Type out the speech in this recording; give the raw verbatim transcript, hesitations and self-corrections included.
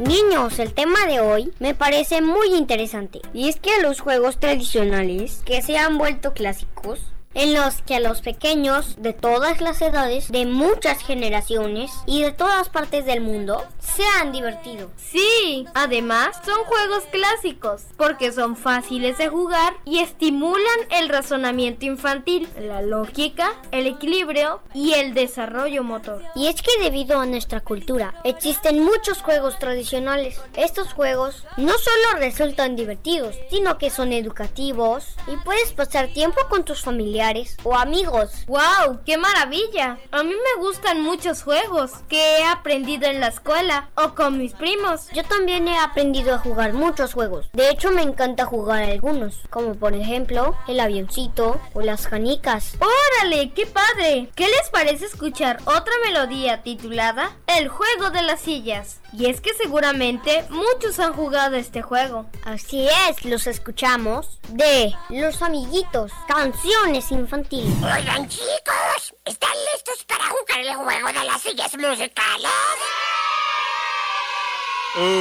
Niños, el tema de hoy me parece muy interesante. Y es que los juegos tradicionales que se han vuelto clásicos, en los que a los pequeños de todas las edades, de muchas generaciones y de todas partes del mundo se han divertido. Sí, además son juegos clásicos porque son fáciles de jugar y estimulan el razonamiento infantil, la lógica, el equilibrio y el desarrollo motor. Y es que debido a nuestra cultura existen muchos juegos tradicionales. Estos juegos no solo resultan divertidos, sino que son educativos y puedes pasar tiempo con tus familiares o amigos. ¡Wow! ¡Qué maravilla! A mí me gustan muchos juegos que he aprendido en la escuela o con mis primos. Yo también he aprendido a jugar muchos juegos. De hecho, me encanta jugar algunos, como por ejemplo el avioncito o las canicas. ¡Órale! ¡Qué padre! ¿Qué les parece escuchar otra melodía titulada El juego de las sillas? Y es que seguramente muchos han jugado este juego. Así es, los escuchamos de Los Amiguitos, canciones infantiles. Oigan, chicos, ¿están listos para jugar el juego de las sillas musicales?